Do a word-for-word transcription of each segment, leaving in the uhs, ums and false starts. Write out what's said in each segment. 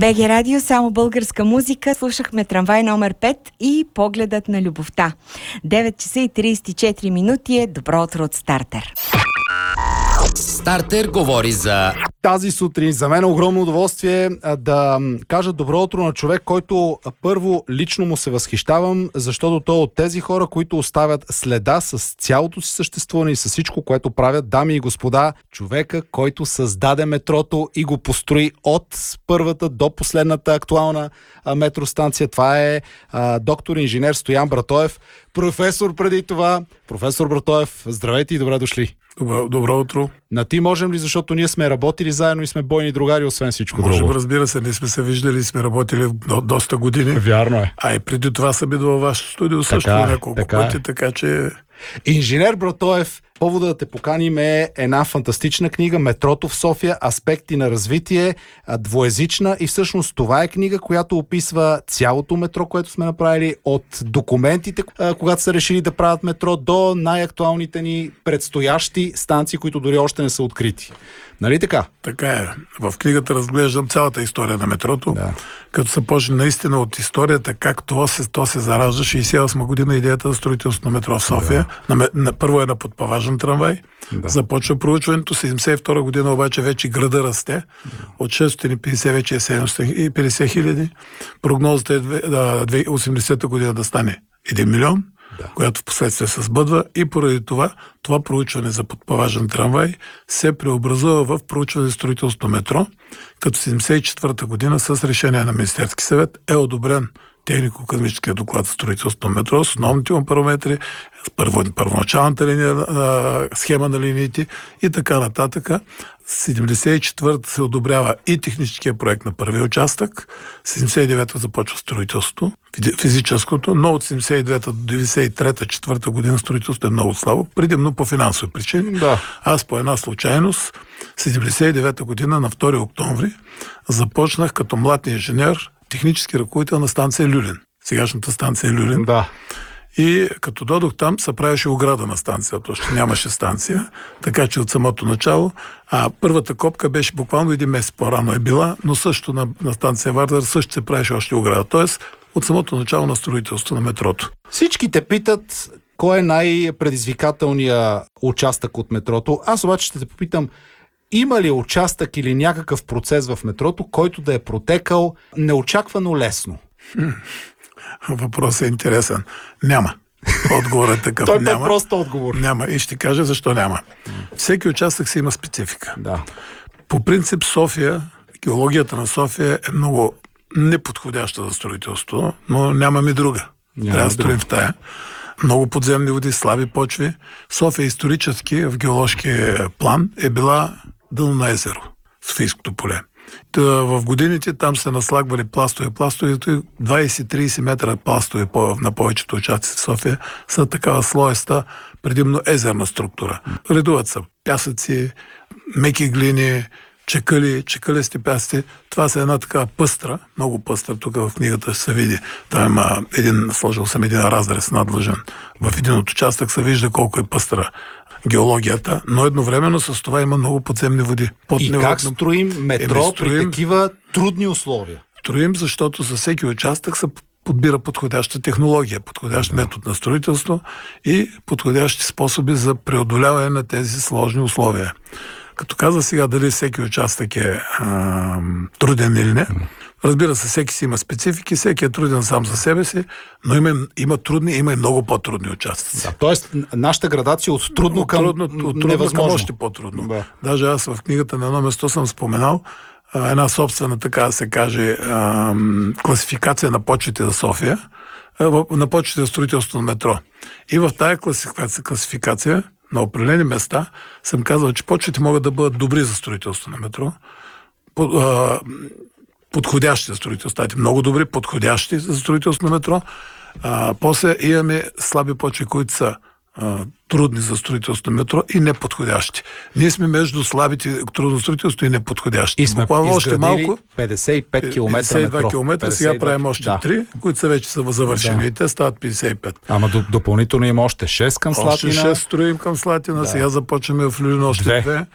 БГ Радио, само българска музика. Слушахме Трамвай номер пет и Погледът на любовта. девет часа и тридесет и четири минути е Добро утро от Стартер. Стартер говори за... Тази сутрин за мен е огромно удоволствие да кажа добро утро на човек, който първо лично му се възхищавам, защото той е от тези хора, които оставят следа с цялото си съществуване и с всичко, което правят. Дами и господа, човека, който създаде метрото и го построи от първата до последната актуална метростанция. Това е а, доктор инженер Стоян Братоев, професор преди това. Професор Братоев, здравейте и добре дошли. Добро, добро утро. На ти можем ли, защото ние сме работили заедно и сме бойни другари, освен всичко Можем, друго? разбира се, ние сме се виждали и сме работили до, доста години. Вярно е. А и преди това съм идвал във вашето студио също Така, няколко така пъти, е. така че... Инженер Братоев, повода да те поканим е една фантастична книга «Метрото в София. Аспекти на развитие», двоезична, и всъщност това е книга, която описва цялото метро, което сме направили, от документите, когато са решили да правят метро, до най-актуалните ни предстоящи станции, които дори още не са открити. Нали така? Така е. В книгата разглеждам цялата история на метрото, Да. като се почне наистина от историята, как то се, то се заражда. шейсет и осма година идеята за строителство на метро в София. Да. На, на, първо е на подпаважен трамвай. Да. Започва проучването. седемдесет и втора година обаче вече града расте. От шестстотин и петдесет вече е седемстотин и петдесет хиляди. Прогнозата е осемдесета година да стане един милион. Да. Която в последствие се сбъдва, и поради това, това проучване за подпаважен трамвай се преобразува в проучване за строителство метро, като седемдесет и четвърта година с решение на Министерски съвет е одобрен технико-икономическия доклад за строителство на метро с основните му параметри, с първо, първоначалната линия, а, схема на линиите и така нататък. седемдесет и четвърта се одобрява и техническия проект на първия участък, седемдесет и девета започва строителството, физическото, но от седемдесет и девета до деветдесет и трета четвърта година строителството е много слабо, предимно по финансови причини. Да. Аз по една случайност, седемдесет и девета година на втори октомври започнах като млад инженер технически ръководител на станция Люлин. Сегашната станция Люлин. Да. И като додох там, се правеше ограда на станцията, още нямаше станция, така че от самото начало, а първата копка беше буквално един месец по-рано е била, но също на, на станция Вардар също се правеше още ограда. Тоест, от самото начало на строителство на метрото. Всички те питат кой е най-предизвикателният участък от метрото. Аз обаче ще те попитам, има ли участък или някакъв процес в метрото, който да е протекал неочаквано лесно? Хм. Въпросът е интересен. Няма. Отговорът е такъв. Той няма. е просто отговор. Няма. И ще кажа защо няма. Всеки участък си има специфика. Да. По принцип София, геологията на София е много неподходяща за строителство, но нямаме друга. Няма Трябва да строим друга. в тая. Много подземни води, слаби почви. София исторически в геоложки план е била дъно на езеро, Софийското поле. В годините там се наслагвали пластове. Пластовете двайсет-трийсет метра пластове на повечето участъци в София са такава слоеста, предимно езерна структура. Редуват са пясъци, меки глини, чекали, чекалисти пясъци. Това са една така пъстра, много пъстра. Тук в книгата ще се види. Там има един, сложил съм един разрез надлъжен. В един от участък се вижда колко е пъстра геологията, но едновременно с това има много подземни води. Под И нивото. как строим метро Еми, строим, при такива трудни условия? Строим, защото за всеки участък се подбира подходяща технология, подходящ да. метод на строителство и подходящи способи за преодоляване на тези сложни условия. Като каза сега дали всеки участък е а, труден или не, разбира се, всеки си има специфики, всеки е труден сам за себе си, но има, има трудни, има и много по-трудни участъци. Да, тоест, нашата градация от трудно от към трудно, от трудно невъзможно. към още по-трудно. Да. Даже аз в книгата на едно место съм споменал а, една собствена, така да се каже, а, класификация на почвите за София, а, на почвите за строителство на метро. И в тая класификация, класификация на определени места съм казал, че почвите могат да бъдат добри за строителство на метро, по, а, подходящи за строителство, много добри, подходящи за строителство на метро. А, после имаме слаби почви, които са а, трудни за строителство на метро и неподходящи. Ние сме между слабите трудно строителство и неподходящи. И сме буквално още малко, петдесет и пет километра петдесет и два метро. километра, сега петдесет и два правим още да. три, които са вече са завършени. Да. И те стават петдесет и пет. Ама доп- допълнително има още шест към Слатина. Още шест строим към Слатина, Да. сега започваме в Люлин още Две. две. Да.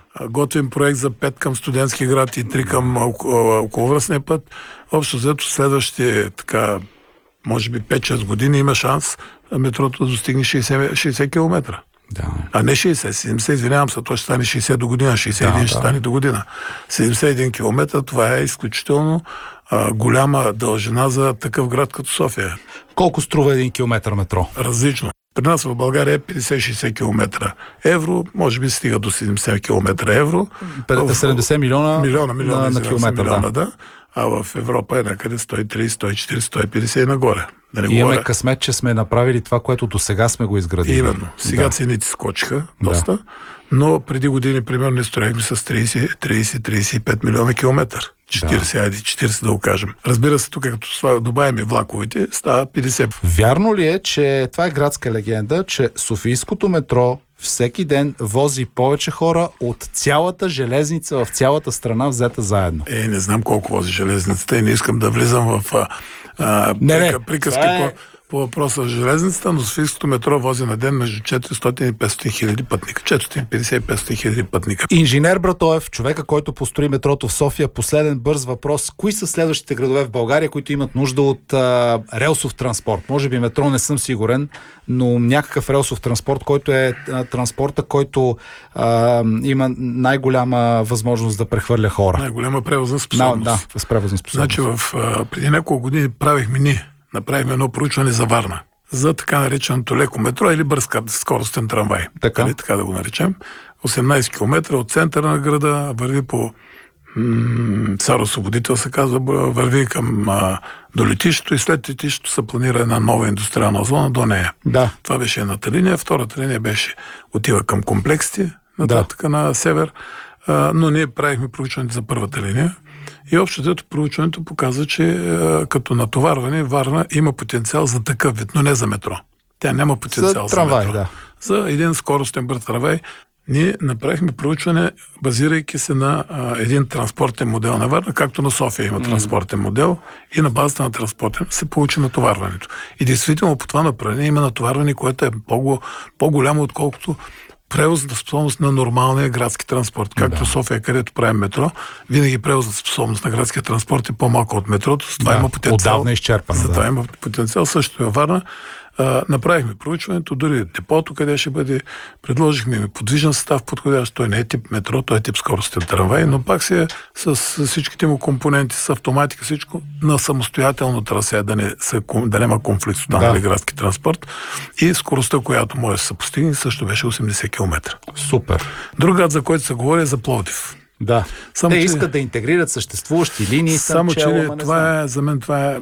готвим проект за пет към Студентски град и три към околовръстния път. Общо взето следващите така, може би пет-шест години има шанс метрото да достигне шейсет километра. Да. А не шейсет, седемдесет, извинявам се, то ще стане шейсет до година, шейсет и един да, ще да. стане до година. седемдесет и един километра, това е изключително а, голяма дължина за такъв град като София. Колко струва един километър метро? Различно. При нас в България е петдесет-шейсет километра евро, може би стига до седемдесет километра евро. седемдесет милиона, милиона, милиона на, на километър. Милиона, да. А в Европа е някъде сто и трийсет, сто и четирийсет, сто и петдесет и нагоре. Да не и имаме говоря. късмет, че сме направили това, което до сега сме го изградили. Именно. Сега да. цените скочиха доста, да. но преди години, примерно, не строихме с трийсет, трийсет, трийсет и пет милиона километър. четирийсет, айде, четирийсет да го кажем. Разбира се, тук като добавяме влаковете, става петдесет. Вярно ли е, че това е градска легенда, че Софийското метро всеки ден вози повече хора от цялата железница в цялата страна взета заедно? Е, не знам колко вози железницата и не искам да влизам в а, а, не, не, приказки е... по, по въпроса за железницата, но Софийското метро вози на ден между четиристотин и петстотин хиляди пътника. четиристотин и петдесет и петстотин хиляди пътника. Инженер Братоев, човека, който построи метрото в София, последен бърз въпрос. Кои са следващите градове в България, които имат нужда от а, релсов транспорт? Може би метро, не съм сигурен, но някакъв релсов транспорт, който е а, транспорта, който а, има най-голяма възможност да прехвърля хора. Най-голяма превозна способност. Да, да, с превозна способност. Значи в, а, преди няколко години правихме ние направихме едно проучване за Варна, за така нареченото леко метро или бърз скоростен трамвай. Така. Нали, така да го наречем. осемнайсет километра от центъра на града, върви по м- Цар Освободител се казва, върви към а, до летището и след летището се планира една нова индустриална зона до нея. Да. Това беше едната линия. Втората линия беше отива към комплексите, нататък да. на север, а, но ние правихме проучването за първата линия. И общото проучването показва, че а, като натоварване Варна има потенциал за такъв вид, но не за метро. Тя няма потенциал за, трамвай, за метро. Да. За един скоростен бърз трамвай. Ние направихме проучване, базирайки се на а, един транспортен модел на Варна, както на София има транспортен модел, и на базата на транспортен се получи натоварването. И действително по това направление има натоварване, което е по- по-голямо, отколкото превозната способност на нормалния градски транспорт. Както да. София, където правим метро, винаги превозната способност на градския транспорт е по-малко от метрото. С това да, има потенциал. Отдавна изчерпано. За това да. има потенциал. Също е Варна. А, направихме проучването, дори депото, къде ще бъде. Предложихме подвижен състав подходящ. Той не е тип метро, той е тип скоростен трамвай, но пак си е с, с всичките му компоненти, с автоматика, всичко на самостоятелно трасе, да, не, да няма конфликт с останалия да. градски транспорт. И скоростта, която може да се постигне, също беше осемдесет километра. Супер. Друг град, за който се говори, е за Пловдив. Да. Само, Те че... искат да интегрират съществуващи линии. Само, че ли, това е, за мен това е,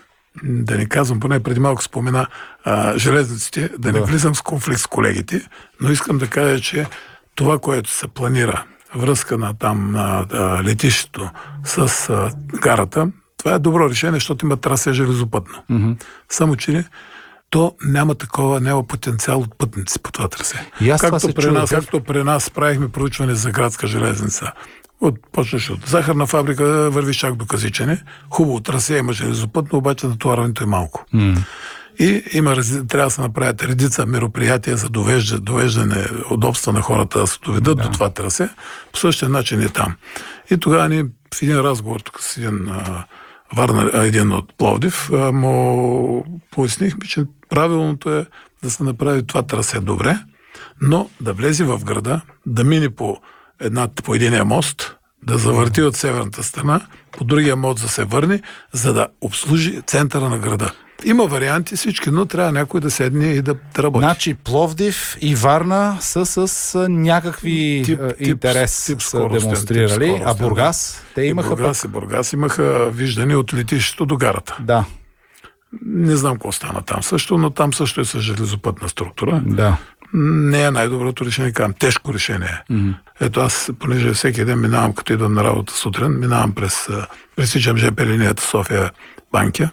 да не казвам, поне преди малко спомена а, железниците, да не да. влизам с конфликт с колегите, но искам да кажа, че това, което се планира, връзка на там на а, летището с а, гарата, това е добро решение, защото има трасе железопътно. Mm-hmm. Само, че ли, то няма такова, няма потенциал от пътници по това трасе. Както при, нас, както при нас правихме проучване за градска железница. От, почнеш от захарна фабрика, вървиш чак до Казичене. Хубаво трасе има железопътно, обаче натоварването е малко. Mm. И има, трябва да се направят редица мероприятия за довеждане, довеждане удобства на хората да се доведат да. до това трасе. По същия начин е там. И тогава ни в един разговор тук с един а, Варна, а, един от Пловдив, а, му пояснихме, че правилното е да се направи това трасе добре, но да влезе в града, да мине по една, по единия мост, да завърти от северната страна, по другия мост да се върне, за да обслужи центъра на града. Има варианти всички, но трябва някой да седне и да, да работи. Значи Пловдив и Варна са с някакви тип, интерес тип, тип са демонстрирали, тип а Бургас? Те имаха... И Бургас, пък... и Бургас имаха виждане от летището до гарата. Да. Не знам какво стана там също, но там също е с железопътна структура. Да. Не е най-доброто решение, казвам. Тежко решение. Mm-hmm. Ето аз, понеже всеки ден минавам, като идвам на работа сутрин, минавам през, пресичам жп линията София Банкя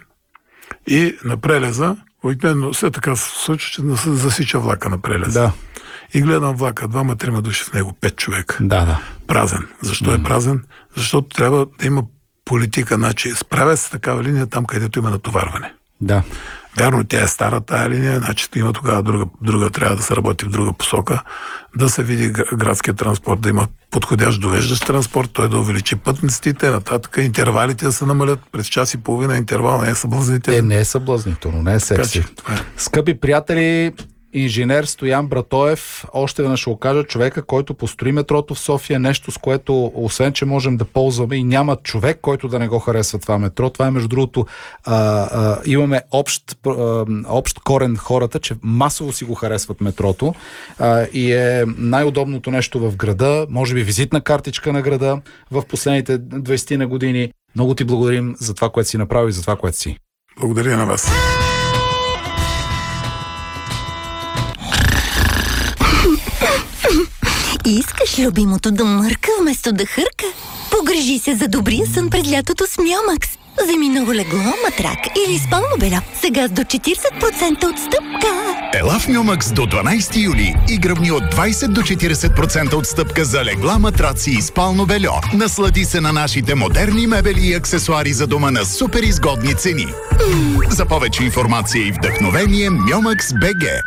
и на прелеза, обикновено след така се случва, че засича влака на прелеза. Да. И гледам влака, двама-трима души в него, пет човека. Да, да. Празен. Защо mm-hmm. е празен? Защото трябва да има политика, значи справя се такава линия там, където има натоварване. Да. Вярно, тя е стара тая линия, значи има тогава друга, друга, трябва да се работи в друга посока, да се види градския транспорт, да има подходящ довеждащ транспорт, той да увеличи пътниците, нататък интервалите да се намалят, през час и половина интервал не е съблазнително. Е, не е съблазнително, не е секси. Така, че, е. Скъпи приятели, инженер Стоян Братоев, още веднъж ще го кажа, човека, който построи метрото в София, нещо с което, освен че можем да ползваме и няма човек, който да не го харесва това метро. Това е, между другото, а, а, имаме общ, а, общ корен хората, че масово си го харесват метрото а, и е най-удобното нещо в града, може би визитна картичка на града в последните двайсет на години. Много ти благодарим за това, което си направи и за това, което си. Благодаря на вас. Искаш любимото да мърка вместо да хърка? Погрижи се за добрия сън пред лятото с Миомакс. Вземи ново легло, матрак или спално бельо. Сега с до четирийсет процента отстъпка. Ела в Миомакс до дванайсети юли и гръбни от двайсет до четирийсет процента отстъпка за легла, матраци и спално бельо. Наслади се на нашите модерни мебели и аксесуари за дома на супер изгодни цени. Mm. За повече информация и вдъхновение Миомакс точка би джи.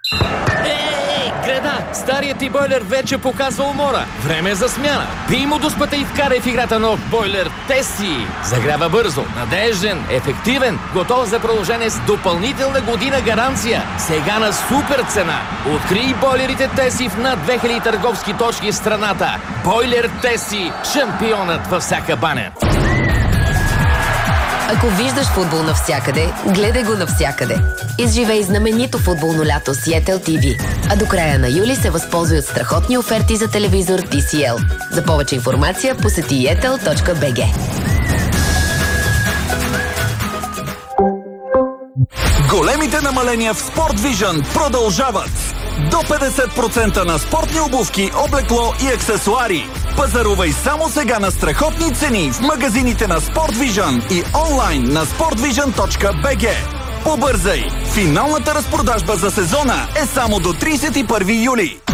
Греда, старият ти бойлер вече показва умора. Време е за смяна. Пий му дуспата и вкарай в играта нов бойлер Теси. Загрява бързо, надежден, ефективен, готов за продължение с допълнителна година гаранция. Сега на супер цена. Открий бойлерите Теси в над две хиляди търговски точки в страната. Бойлер Теси, шампионът във всяка баня. Ако виждаш футбол навсякъде, гледай го навсякъде. Изживей знаменито футболно лято с Етел ти ви. А до края на юли се възползвай от страхотни оферти за телевизор Ти Си Ел. За повече информация посети етел точка би джи. Големите намаления в Sport Vision продължават. До петдесет процента на спортни обувки, облекло и аксесуари. Пазарувай само сега на страхотни цени в магазините на Sport Vision и онлайн на спорт вижън точка би джи. Побързай! Финалната разпродажба за сезона е само до трийсет и първи юли.